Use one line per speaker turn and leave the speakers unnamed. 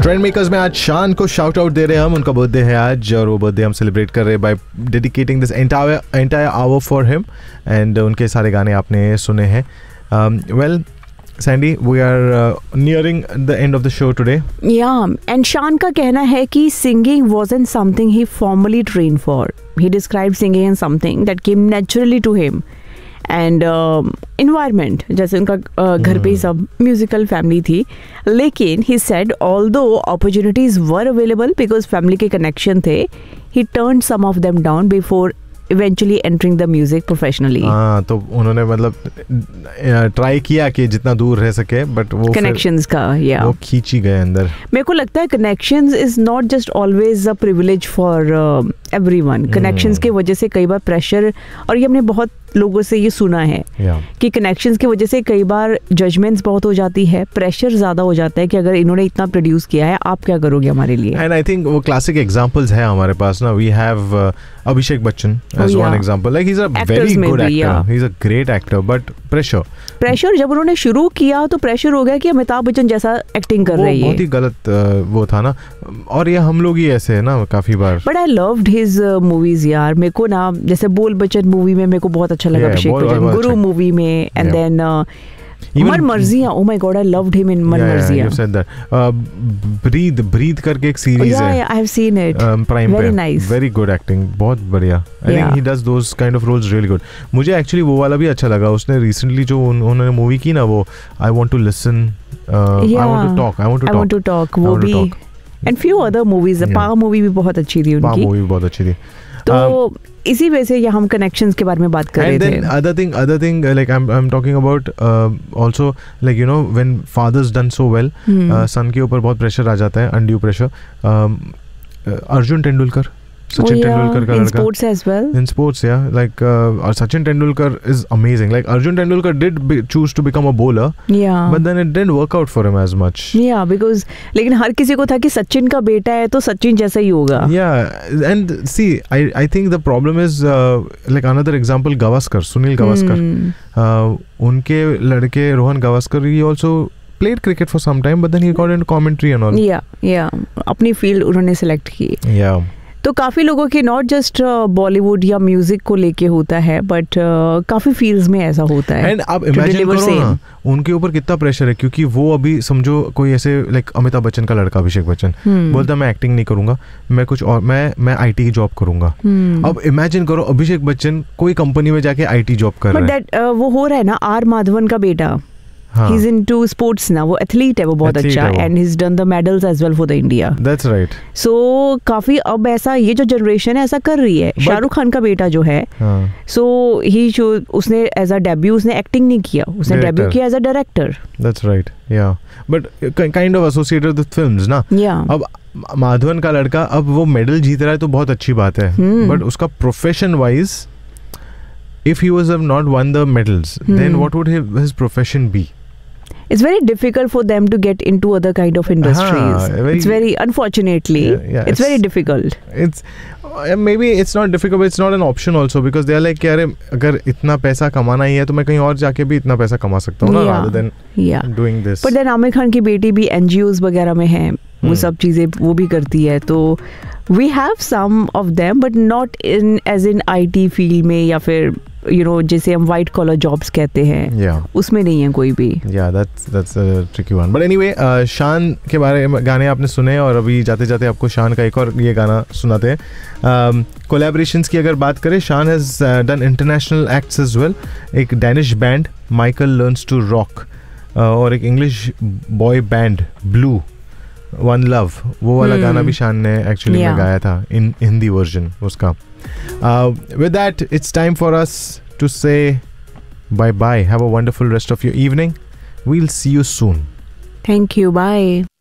Trend makers में आज शान को शाउट आउट दे रहे हैं हम. उनका बर्थडे है आज और वो बर्थडे हम सेलिब्रेट कर रहे हैं bye dedicating this entire hour for him. And उनके सारे गाने आपने सुने हैं. Well Sandy, we are nearing the end of the show today.
Yeah, and Shaan का कहना है कि singing wasn't something he formally trained for. He described singing as something that came naturally to him. And environment, जैसे उनका घर पे ही सब musical family थी. लेकिन he said although opportunities were available because family के connection थे, he turned some of them down before eventually entering the music professionally.
हाँ, तो उन्होंने मतलब ट्राई किया कि जितना दूर रह सके, बट वो
connections का
वो खींची गए अंदर.
मेरे को लगता है connections is not just always a privilege for everyone. Connections के वजह से कई बार pressure, और ये हमने बहुत लोगों से ये सुना है कि कनेक्शंस की वजह से कई बार जजमेंट्स बहुत हो जाती है, प्रेशर ज्यादा हो जाता है कि अगर इन्होंने इतना प्रोड्यूस किया है आप क्या करोगे हमारे लिए.
एंड आई थिंक वो क्लासिक एग्जांपल्स है हमारे पास ना. We have Abhishek Bachchan as one example. Like he is a very good actor, he is a great actor, but pressure जब उन्होंने शुरू किया तो प्रेशर हो गया कि अमिताभ बच्चन जैसा एक्टिंग कर रही है. बहुत ही गलत वो था ना. और ये हम लोग ही ऐसे है ना काफी बार.
But I loved his movies यार. मेरे को ना जैसे बोल बच्चन मूवी में मेरे को बहुत अच्छा लगा अभिषेक बच्चन. गुरु मूवी में, एंड देन मन मर्जियां. Oh my God, I loved him in मन मर्जियां.
You said that. Breathe करके एक सीरीज है.
Yeah, I have seen it.
Prime
very
पे.
nice.
Very good acting. बहुत बढ़िया. I think he does those kind of roles really good. मुझे actually वो वाला भी अच्छा लगा. उसने रिसेंटली जो उन्होंने मूवी की ना, वो I want to listen. I want to talk.
वो भी. And few other movies. पा मूवी भी बहुत अच्छी थी उनकी.
पा मूवी भी बहुत अच्छी थी.
तो इसी वजह से हम कनेक्शंस के बारे में बात कर रहे थे.
And then other thing like I'm talking about also like you know when father's done so well, son के ऊपर बहुत प्रेशर आ जाता है, undue pressure. Arjun Tendulkar, Sachin Tendulkar का लड़का.
In sports as well.
In sports, yeah. Like Sachin Tendulkar is amazing. Like Arjun Tendulkar did choose to become a bowler. Yeah. But then it didn't work out for him as much.
Yeah, because लेकिन हर किसी को था कि सचिन का बेटा है तो सचिन जैसा ही होगा.
Yeah, and see, I think the problem is like another example, Gavaskar, Sunil Gavaskar. उनके लड़के Rohan Gavaskar, he also played cricket for some time, but then he got into commentary and all.
Yeah. अपनी फील्ड उन्होंने select की.
Yeah.
तो काफ़ी लोगों के not just Bollywood या म्यूजिक को लेके होता है, बट काफ़ी फील्ड्स में ऐसा होता है.
एंड आप इमेजिन करो ना उनके ऊपर कितना प्रेशर है, क्योंकि वो अभी समझो कोई ऐसे लाइक अमिताभ बच्चन का लड़का अभिषेक बच्चन बोलता मैं एक्टिंग नहीं करूंगा, मैं कुछ और मैं आईटी की जॉब करूंगा. अब इमेजिन करो अभिषेक बच्चन कोई कंपनी में जाके आईटी जॉब कर रहा है.
वो हो रहा है ना आर माधवन का बेटा. He's into sports now. वो एथलीट है, वो बहुत अच्छा, and he's done the medals as well for the India.
That's right.
So काफी अब ऐसा ये जो जनरेशन है ऐसा कर रही है. शाहरुख खान का बेटा जो है, so उसने एज अ डेब्यू उसने एक्टिंग नहीं किया, उसने डेब्यू किया as a director.
That's right. Yeah. But kind of associated with films ना.
Yeah.
अब माधवन का लड़का अब वो मेडल जीत रहा है तो बहुत अच्छी बात है. But उसका profession wise, if he was have not won the medals, then what would his profession be?
It's very difficult for them to get into other kind of industries. It's very, unfortunately, it's very difficult.
It's maybe it's not difficult, but it's not an option also, because they are like यार अगर इतना पैसा कमाना ही है तो मैं कहीं और जाके भी इतना पैसा कमा सकता हूँ ना, rather than doing this.
But then Aamir Khan की बेटी भी NGOs वगैरह में है, वो सब चीजें वो भी करती है. तो we have some of them, but not in as in IT field में, या फिर जैसे हम व्हाइट कॉलर जॉब्स कहते हैं, उसमें नहीं है कोई भी.
that's a tricky one. But anyway, शान के बारे में गाने आपने सुने, और अभी जाते जाते आपको शान का एक और ये गाना सुनाते हैं. कोलैबोरेशंस की अगर बात करें, शान has done international acts as well. एक Danish band Michael learns to rock, और एक English boy band blue, one love, वो वाला गाना भी शान ने एक्चुअली में गाया था इन हिंदी वर्जन उसका. With that, it's time for us to say bye-bye. Have a wonderful rest of your evening. We'll see you soon.
Thank you. Bye.